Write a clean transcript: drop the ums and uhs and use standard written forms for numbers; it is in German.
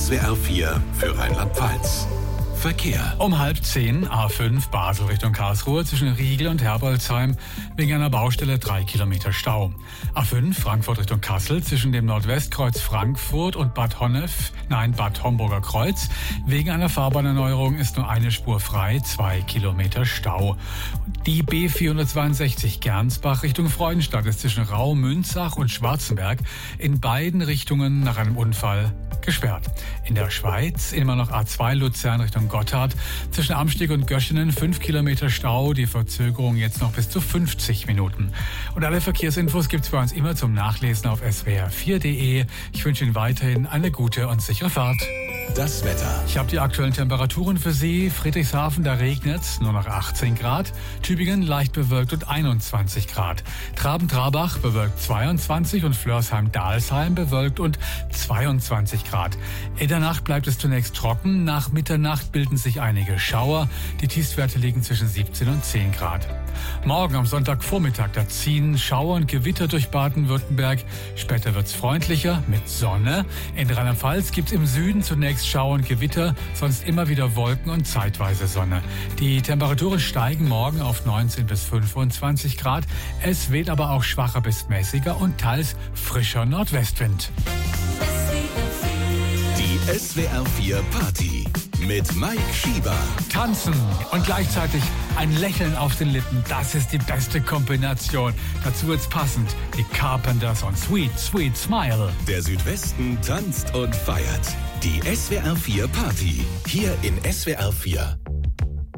SWR 4 für Rheinland-Pfalz. Verkehr. Um 9:30 A5 Basel Richtung Karlsruhe zwischen Riegel und Herbolzheim wegen einer Baustelle 3 Kilometer Stau. A5 Frankfurt Richtung Kassel zwischen dem Nordwestkreuz Frankfurt und Bad Homburger Kreuz. Wegen einer Fahrbahnerneuerung ist nur eine Spur frei, 2 Kilometer Stau. Die B462 Gernsbach Richtung Freudenstadt ist zwischen Rau-Münzach und Schwarzenberg in beiden Richtungen nach einem Unfall gesperrt. In der Schweiz immer noch A2 Luzern Richtung Gotthard zwischen Amsteg und Göschenen 5 Kilometer Stau, die Verzögerung jetzt noch bis zu 50 Minuten. Und alle Verkehrsinfos gibt's bei uns immer zum Nachlesen auf swr4.de. Ich wünsche Ihnen weiterhin eine gute und sichere Fahrt. Das Wetter. Ich habe die aktuellen Temperaturen für Sie. Friedrichshafen, da regnet's, nur noch 18 Grad. Tübingen leicht bewölkt und 21 Grad. Traben-Trarbach bewölkt 22 und Flörsheim-Dalsheim bewölkt und 22 Grad. In der Nacht bleibt es zunächst trocken. Nach Mitternacht bilden sich einige Schauer. Die Tiefstwerte liegen zwischen 17 und 10 Grad. Morgen am Sonntagvormittag, da ziehen Schauer und Gewitter durch Baden-Württemberg. Später wird's freundlicher mit Sonne. In Rheinland-Pfalz gibt's im Süden zunächst Schauer und Gewitter, sonst immer wieder Wolken und zeitweise Sonne. Die Temperaturen steigen morgen auf 19 bis 25 Grad. Es weht aber auch schwacher bis mäßiger und teils frischer Nordwestwind. Die SWR 4 Party mit Mike Schieber. Tanzen und gleichzeitig ein Lächeln auf den Lippen, das ist die beste Kombination. Dazu wird's passend, die Carpenters und Sweet, Sweet Smile. Der Südwesten tanzt und feiert. Die SWR 4 Party. Hier in SWR 4